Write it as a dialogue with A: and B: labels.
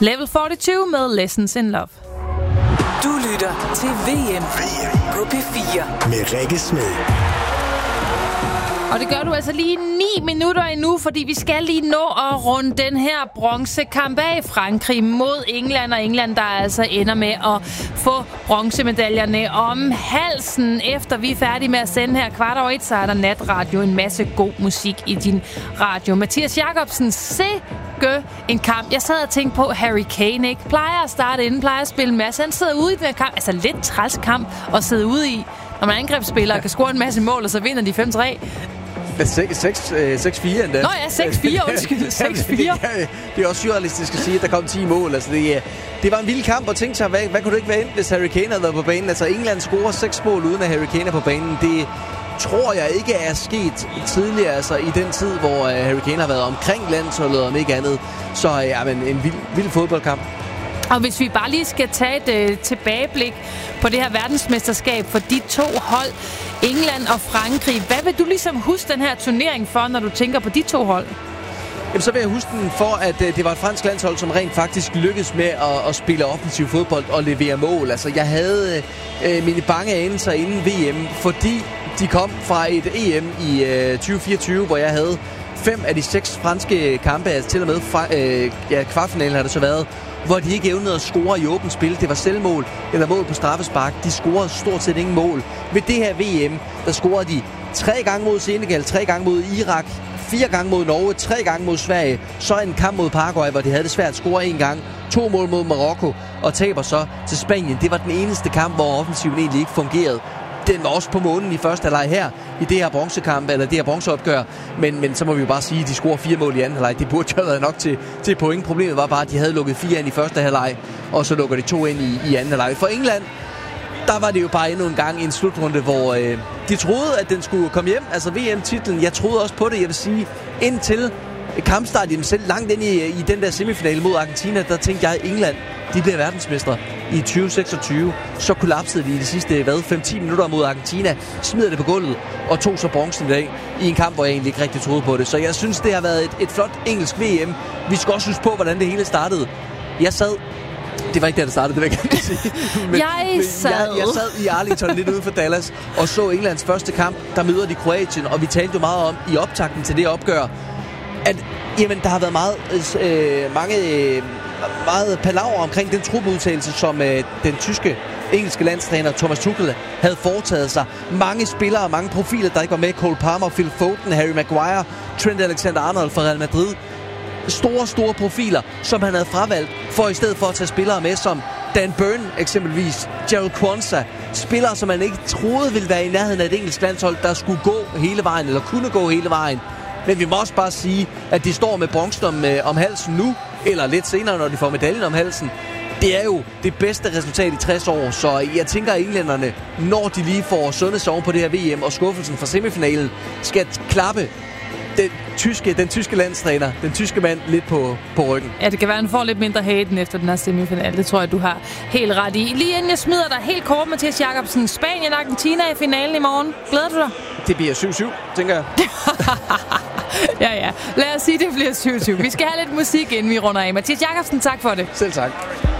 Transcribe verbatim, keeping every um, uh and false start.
A: Level fireogfyrre med Lessons in Love.
B: Du lytter til V M på P fire
C: med Rikke Smed.
A: Og det gør du altså lige ni minutter endnu, fordi vi skal lige nå at runde den her bronzekamp af. Frankrig mod England, og England, der altså ender med at få bronzemedaljerne om halsen. Efter vi er færdige med at sende her kvart over et, så er der natradio, en masse god musik i din radio. Mathias Jacobsen, sikke en kamp. Jeg sad og tænkte på Harry Kane, ikke? Plejer at starte inden, plejer at spille en masse. Han sidder ude i den her kamp, altså lidt træls kamp at sidde ude i. Når man angrebsspiller og kan score en masse mål, og så vinder de fem tre.
D: seks fire endda.
A: Nå ja, seks fire, undskyld. seks fire.
D: Ja, det er også surrealistisk at sige, at der kom ti mål. Altså, det, det var en vild kamp, og tænkte sig, hvad, hvad kunne det ikke være endt, hvis Harry Kane havde været på banen? Altså, England scorer seks mål, uden at Harry Kane er på banen. Det tror jeg ikke er sket tidligere, altså i den tid, hvor Harry Kane har været omkring landsholdet, om ikke andet. Så ja, men en vild, vild fodboldkamp.
A: Og hvis vi bare lige skal tage et øh, tilbageblik på det her verdensmesterskab for de to hold, England og Frankrig. Hvad vil du ligesom huske den her turnering for, når du tænker på de to hold?
D: Jamen, så vil jeg huske den for, at øh, det var et fransk landshold, som rent faktisk lykkedes med at, at spille offensiv fodbold og levere mål. Altså, jeg havde øh, mine bange anelser inden V M, fordi de kom fra et E M i øh, tyve fireogtyve, hvor jeg havde fem af de seks franske kampe, altså til og med fra, øh, ja, kvartfinalen har det så været, hvor de ikke evnede at score i åbent spil. Det var selvmål eller mål på straffespark. De scorede stort set ingen mål. Ved det her V M, der scorede de tre gange mod Senegal, tre gange mod Irak, fire gange mod Norge, tre gange mod Sverige. Så en kamp mod Paraguay, hvor de havde det svært at score en gang. To mål mod Marokko og taber så til Spanien. Det var den eneste kamp, hvor offensiven egentlig ikke fungerede. Den var også på månen i første halvleg her, i det her bronzekamp, eller det her bronzeopgør. Men, men så må vi jo bare sige, at de scorer fire mål i anden halvleg. Det burde jo have været nok til, til point. Problemet var bare, at de havde lukket fire ind i første halvleg, og så lukker de to ind i, i anden halvleg. For England, der var det jo bare endnu en gang i en slutrunde, hvor øh, de troede, at den skulle komme hjem. Altså V M-titlen, jeg troede også på det, jeg vil sige, indtil kampstart, jamen selv langt ind i, i den der semifinale mod Argentina, der tænkte jeg, at England, de bliver verdensmestre i tyve seksogtyve. Så kollapsede de i de sidste, hvad, fem til ti minutter mod Argentina, smider det på gulvet og tog så bronzen i dag i en kamp, hvor jeg egentlig ikke rigtig troede på det. Så jeg synes, det har været et, et flot engelsk V M. Vi skal også huske på, hvordan det hele startede. Jeg sad... Det var ikke der, det startede, det vil jeg gerne sige. Men,
A: jeg,
D: men
A: sad.
D: Jeg, jeg sad i Arlington lidt ude for Dallas og så Englands første kamp, der møder de Kroatien, og vi talte jo meget om i optakten til det opgør, at jamen, der har været meget, øh, mange, øh, meget palaver omkring den trupudtagelse, som øh, den tyske engelske landstræner Thomas Tuchel havde foretaget sig. Mange spillere og mange profiler, der ikke var med. Cole Palmer, Phil Foden, Harry Maguire, Trent Alexander-Arnold fra Real Madrid. Store, store profiler, som han havde fravalgt, for i stedet for at tage spillere med, som Dan Burn eksempelvis, Gerald Kwanzaa. Spillere, som man ikke troede ville være i nærheden af et engelsk landshold, der skulle gå hele vejen, eller kunne gå hele vejen. Men vi må også bare sige, at de står med bronzen om, øh, om halsen nu, eller lidt senere, når de får medaljen om halsen. Det er jo det bedste resultat i tres år, så jeg tænker, at englænderne, når de lige får sundhedsår på det her V M, og skuffelsen fra semifinalen, skal klappe den tyske, den tyske landstræner, den tyske mand, lidt på, på ryggen.
A: Ja, det kan være, at han får lidt mindre haten efter den her semifinal. Det tror jeg, du har helt ret i. Lige inden jeg smider dig helt kort, Mathias Jacobsen. Spanien og Argentina i finalen i morgen. Glæder du dig?
D: Det bliver syv syv, tænker jeg.
A: ja, ja. Lad os sige, det bliver syv syv. Vi skal have lidt musik, inden vi runder af. Mathias Jacobsen, tak for det.
D: Selv tak.